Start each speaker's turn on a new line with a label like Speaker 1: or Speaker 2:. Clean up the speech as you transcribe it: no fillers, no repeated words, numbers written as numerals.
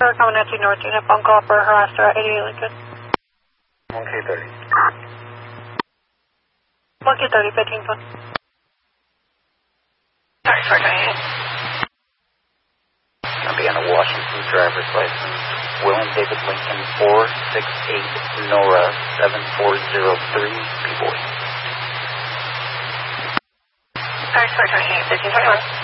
Speaker 1: coming at you north unit, phone call for harasser at 88 Lincoln.
Speaker 2: 1K30.
Speaker 1: 1K30, 15 foot.
Speaker 2: Sorry, Sergeant. I'll be on a Washington driver's license. William David Lincoln 468 Nora 7403 B-Boy.
Speaker 1: Sorry, Sergeant, 1521.